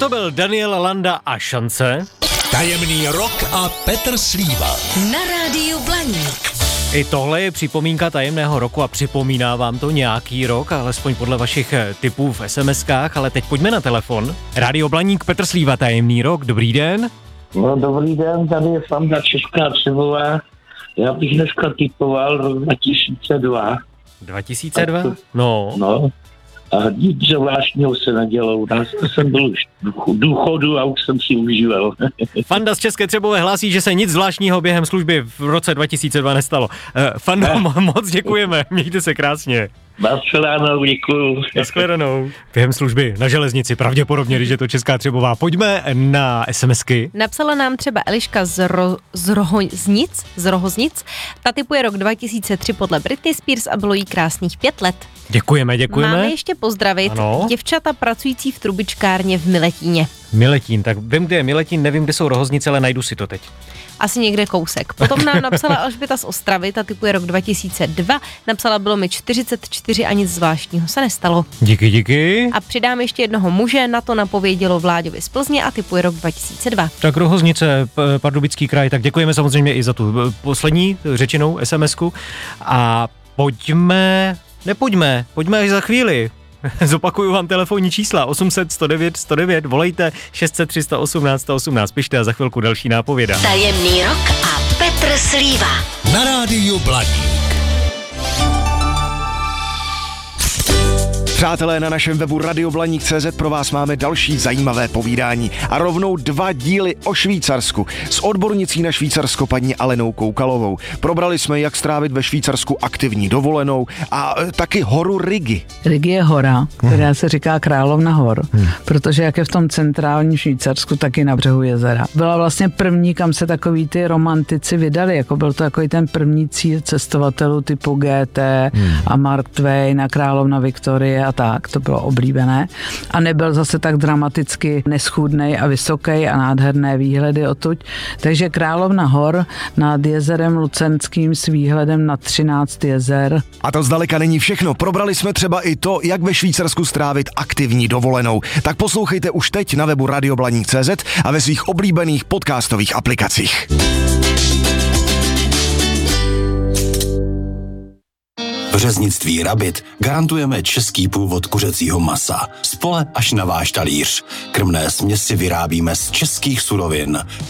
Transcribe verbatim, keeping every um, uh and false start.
to byl Daniel Landa a Šance. Tajemný rok a Petr Slíva. Na rádiu Blaník. I tohle je připomínka tajemného roku a připomíná vám to nějaký rok, alespoň podle vašich tipů v es em eskách, ale teď pojďme na telefon. Rádio Blaník, Petr Slíva, tajemný rok, dobrý den. No dobrý den, tady je Fanda Česká Třebová. Já bych dneska typoval rok dva tisíce dva. dva tisíce dva? No. No. A nic zvláštního se nedělo u nás. Jsem byl už v důchodu a už jsem si užíval. Fanda z České Třebové hlásí, že se nic zvláštního během služby v roce dva tisíce dva nestalo. Fando, mo- moc děkujeme, mějte se krásně. Nashledanou, děkuju. Nashledanou. Během služby na železnici, pravděpodobně, když je to Česká Třebová. Pojďme na es em esky. Napsala nám třeba Eliška z, Ro- z, Rohoznic, z Rohoznic. Ta typuje rok dva tisíce tři podle Britney Spears a bylo jí krásných pět let. Děkujeme, děkujeme. Máme ještě pozdravit ano. děvčata pracující v trubičkárně v Miletíně. Miletín, tak vím, kde je Miletín, nevím, kde jsou Rohoznice, ale najdu si to teď. Asi někde kousek. Potom nám napsala Alžběta z Ostravy, ta typuje rok dva tisíce dva, napsala, bylo mi čtyřicet čtyři a nic zvláštního se nestalo. Díky, díky. A přidám ještě jednoho muže, na to napovědělo Vláďovi z Plzně a typuje rok dva tisíce dva. Tak Rohoznice, Pardubický kraj, tak děkujeme samozřejmě i za tu poslední řečenou es em esku. A pojďme, nepojďme, pojďme až za chvíli. Zopakuju vám telefonní čísla osm set sto devět sto devět, volejte šest set tři sta osmnáct sto osmnáct, pište a za chvilku další nápověda. Tajemný rok a Petr Slíva. Na rádiu Blaník. Přátelé, na našem webu radioblaník tečka cé zet pro vás máme další zajímavé povídání a rovnou dva díly o Švýcarsku s odbornicí na Švýcarsko paní Alenou Koukalovou. Probrali jsme, jak strávit ve Švýcarsku aktivní dovolenou a e, taky horu Rigi. Rigi je hora, která se říká Královna hor, hmm. protože jak je v tom centrálním Švýcarsku, taky na břehu jezera. Byla vlastně první, kam se takový ty romantici vydali, jako byl to takový ten první cíl cestovatelů typu G T hmm. a Mark Twain a Královna Viktorie a tak, to bylo oblíbené. A nebyl zase tak dramaticky neschůdnej a vysoký a nádherné výhledy odtud. Takže Královna hor nad jezerem Lucenským s výhledem na třináct jezer. A to zdaleka není všechno. Probrali jsme třeba i to, jak ve Švýcarsku strávit aktivní dovolenou. Tak poslouchejte už teď na webu radioblaník tečka cé zet a ve svých oblíbených podcastových aplikacích. V řeznictví Rabit garantujeme český původ kuřecího masa. Z pole až na váš talíř. Krmné směsi vyrábíme z českých surovin.